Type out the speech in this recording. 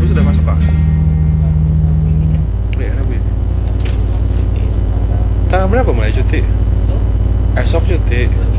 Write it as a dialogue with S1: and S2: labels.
S1: sudah masuk kah? Ya, Rabu. Tanggal berapa mulai cuti? Esok cuti.